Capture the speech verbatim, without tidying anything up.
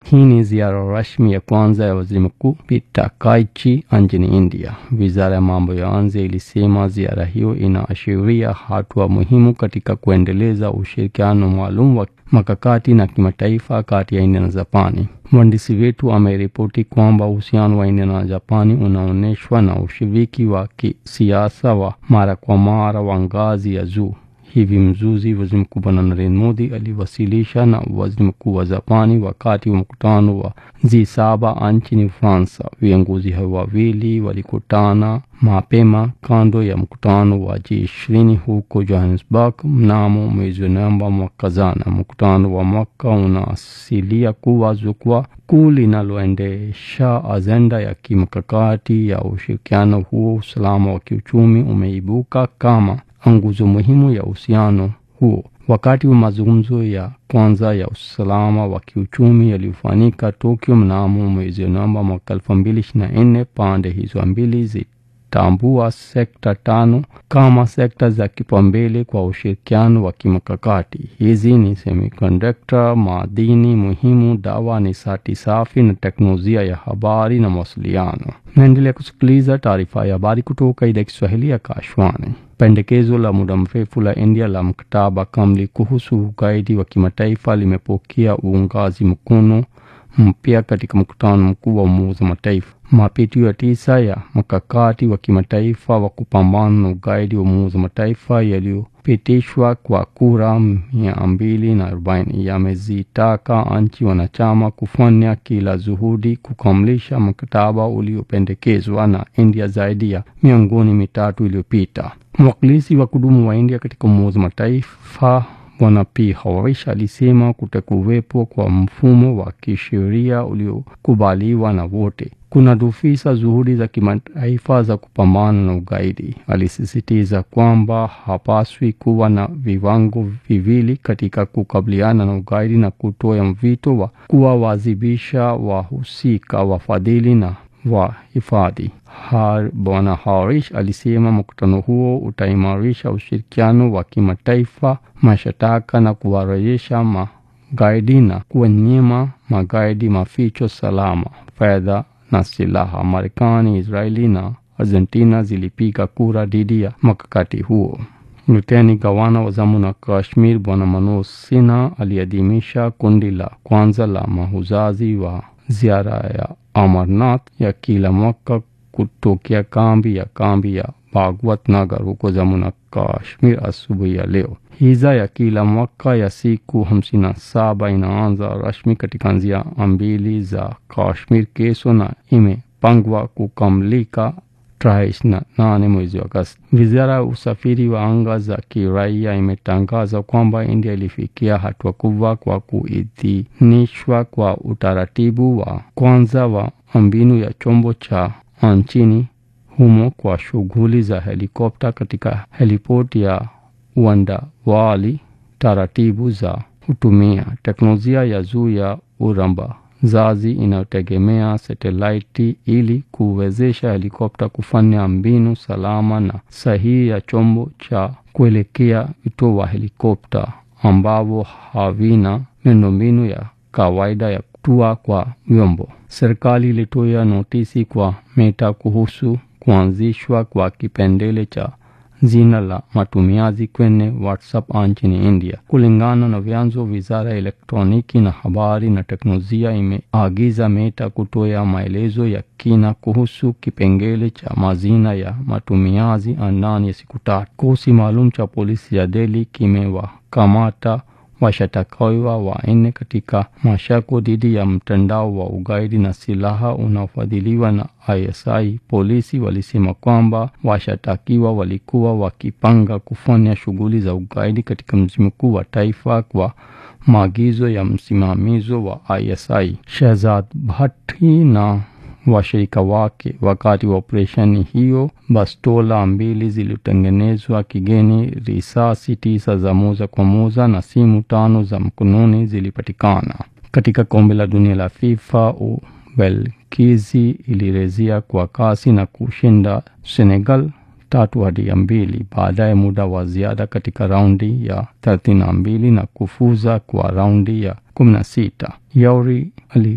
Hii ni ziara rasmi ya kwanza ya Waziri Mkuu Peter Kaichi nchini India. Wizara ya mambo ya nje ilisema ziara hiyo inaashiria hatua muhimu katika kuendeleza ushirikiano maalum wa makakati na kimataifa kati ya India na Japani. Mwandishi wetu ameripoti kwamba uhusiano wa India na Japani unaonyeshwa na ushiriki wa kisiasa wa mara kwa mara wa ngazi ya juu. Hivi mjuzi Waziri Mkuu Bwana Narendra Modi aliwasilisha na Waziri Mkuu wa Japani wakati wa mkutano wa G saba nchini Ufaransa. Viongozi hao wawili walikutana mapema kando ya mkutano wa G ishirini huko Johannesburg mnamo mwezi Novemba mwaka jana. Mkutano wa mwaka unaasilia kuwa jukwaa kuu linaloendesha ajenda ya kimkakati ya ushirikiano huo. Usalama wa kiuchumi umeibuka kama nguzo muhimu ya uhusiano huo. Wakati wa mazungumzo ya kwanza ya usalama wa kiuchumi yaliyofanyika Tokyo mnamo mwezi Novemba mwaka elfu mbili ishirini na nne, pande hizo mbili zitambua sekta tano kama sekta za kipaumbele kwa ushirikiano wa kimkakati. Hizi ni semiconductor, madini muhimu, dawa, nishati safi na teknolojia ya habari na mawasiliano. Naendelea kusikiliza taarifa ya habari kutoka idhaa ya Kiswahili ya Akashwani. Pendekezo la muda mrefu la India la mkataba kamili kuhusu ugaidi wa kimataifa limepokea uungaji mkono mpya katika mkutano mkuu wa Umoja wa Mataifa. Mapitio ya tisa ya mkakati wa kimataifa wa kupambana na ugaidi wa Umoja wa Mataifa yaliyopitishwa kwa kura mia mbili na arobaini yamezitaka nchi wanachama kufanya kila juhudi kukamilisha mkataba uliopendekezwa na India zaidi ya miongoni mitatu iliyopita. Mwakilishi wa kudumu wa India katika Umoja wa Mataifa Bwana P. Harish alisema kutakuwepo kwa mfumo wa kisheria uliokubaliwa na wote kuna dufisa juhudi za kimataifa za kupambana na ugaidi. Alisisitiza kwamba hapaswi kuwa na viwango viwili katika kukabiliana na ugaidi na kutoa mvito wa kuwawajibisha wahusika, wafadhili na wa hifadhi. Har Bwana Harish alisema mkutano huo utaimarisha ushirikiano wa kimataifa, mashtaka na kuwarejesha magaidi na kuwanyima magaidi maficho salama, fedha na silaha. Marekani, Israeli na Argentina zilipiga kura dhidi ya mkakati huo. Luteni Gavana wa Jammu na Kashmir Bwana Manoj Sinha aliadhimisha kundi la kwanza la mahujaji wa ziara ya Amarnath ya kila mwaka kutokea kambi ya kambi ya Bhagwat Nagar huko Jammu na Kashmir asubuhi ya leo. Hiza ya kila mwaka ya siku hamsini na saba inaanza rasmi katika njia mbili za Kashmir kesho na imepangwa kukamilika tarehe ishirini na nane mwezi wa Agosti. Wizara ya usafiri wa anga za kiraia imetangaza kwamba India ilifikia hatua kubwa kwa kuidhinishwa kwa utaratibu wa kwanza wa mbinu ya chombo cha nchini humo kwa shughuli za helikopta katika heliport ya Uandawali. Taratibu za kutumia teknolojia ya juu ya urambazaji inayotegemea satellite ili kuwezesha helikopta kufanya mbinu salama na sahihi ya chombo cha kuelekea vituo wa helikopta ambavyo havina miundombinu ya kawaida ya kutua kwa vyombo. Serikali ilitoa notisi kwa Meta kuhusu kuanzishwa kwa kipengele cha jina la matumiaji kwenye WhatsApp nchini India. Kulingana na vyanzo, Wizara ya Elektroniki na Habari na Teknolojia imeagiza Meta kutoa maelezo ya kina kuhusu kipengele cha majina ya matumiaji ndani ya siku tatu. Kikosi maalum cha polisi ya Delhi kimewakamata washtakiwa wanne katika mashako dhidi ya mtandao wa ugaidi na silaha unaofadhiliwa na I S I. Polisi walisema kwamba washtakiwa walikuwa wakipanga kufanya shughuli za ugaidi katika mji mkuu wa taifa kwa maagizo ya msimamizi wa I S I Shehzad Bhatti na washirika wake. Wakati wa operesheni hiyo, bastola mbili zilitengenezwa kigeni, risasi tisa za moja kwa moja na simu tano za mkononi zilipatikana. Katika kombe la dunia la FIFA, Ubelgiji ilirejea kwa kasi na kushinda Senegal tatu hadi mbili baada ya muda wa ziada katika raundi ya thelathini na mbili na kufuza kwa raundi ya kumi na sita. Yauri ali